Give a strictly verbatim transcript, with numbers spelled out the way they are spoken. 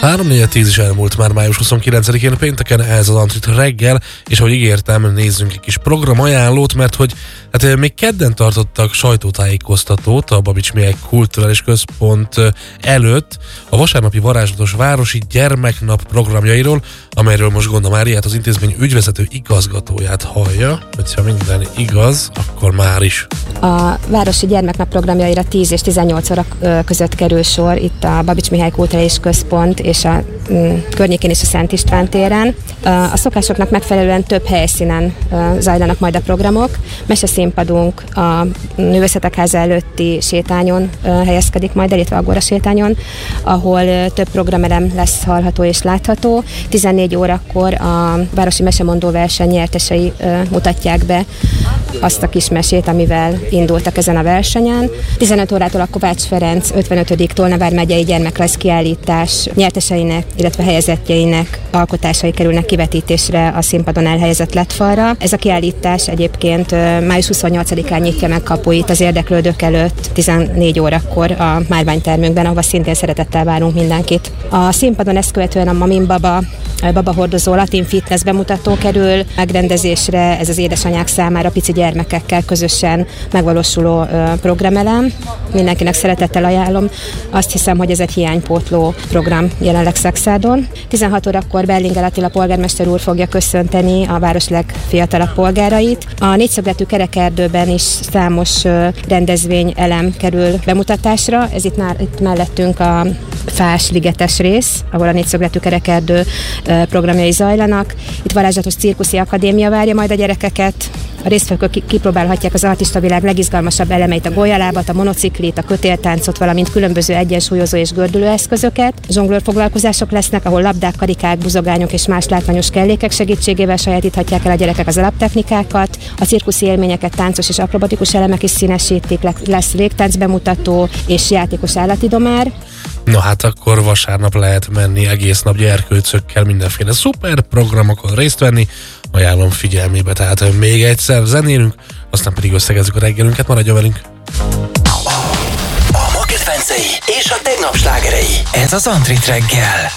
három négy tíz is elmúlt már május huszonkilencedikén pénteken, ez az Antrit reggel, és ahogy ígértem, nézzünk egy kis programajánlót, mert hogy hát még kedden tartottak sajtótájékoztatót a Babits Mihály Kulturális Központ előtt a vasárnapi varázslatos városi gyermeknap programjairól, amelyről most Gonda Máriát, az intézmény ügyvezető igazgatóját hallja, hogyha minden igaz, akkor már is. A városi gyermeknap programjaira tíz és tizennyolc óra között kerül sor itt a Babits Mihály Kulturális Központ és a m, környékén is a Szent István téren. A szokásoknak megfelelően több helyszínen zajlanak majd a programok. Meseszínpadunk a Művészetek Háza előtti sétányon helyezkedik majd, illetve Agora sétányon, ahol több programelem lesz hallható és látható. tizennégy órakor a városi mesemondó verseny nyertesei mutatják be azt a kis mesét, amivel indultak ezen a versenyen. tizenöt órától a Kovács Ferenc ötvenötödik Tolna vármegyei gyermekrajz kiállítás nyerteseinek, illetve helyezettjeinek alkotásai kerülnek kivetítésre a színpadon elhelyezett lettfalra. Ez a kiállítás egyébként május huszonnyolcadikán nyitja meg kapuit az érdeklődők előtt tizennégy órakor a márványtermünkben, ahova szintén szeretettel várunk mindenkit. A színpadon ezt követően a Mamin Baba babahordozó latin fitness bemutató kerül megrendezésre, ez az édesanyák számára pici gyermekekkel közösen megvalósuló programelem. Mindenkinek szeretettel ajánlom. Azt hiszem, hogy ez egy hiánypótló program jelenleg Szekszádon. tizenhat órakor Berlinger Attila polgármester úr fogja köszönteni a város legfiatalabb polgárait. A négyszögletű kerekerdőben is számos rendezvény elem kerül bemutatásra. Ez itt, már, itt mellettünk a fás ligetes rész, ahol a négyszögletű kerekerdő programjai zajlanak. Itt varázslatos cirkuszi akadémia várja majd a gyerekeket. A résztvevők kipróbálhatják az artista világ legizgalmasabb elemeit, a golyalábat, a monociklit, a kötéltáncot, valamint különböző egyensúlyozó és gördülő eszközöket. Zsonglőr foglalkozások lesznek, ahol labdák, karikák, buzogányok és más látványos kellékek segítségével sajátíthatják el a gyerekek az alaptechnikákat. A cirkuszi élményeket táncos és akrobatikus elemek is színesítik, lesz légtánc bemutató és játékos állatidomár. Na hát akkor vasárnap lehet menni egész nap gyerkőcökkel mindenféle szuper programokon részt venni. Ajánlom figyelmébe, tehát még egyszer zenélünk, aztán pedig összegezzük a reggelünket, maradjon velünk! A ma kedvencei és a tegnap slágerei. Ez az Antrit reggel.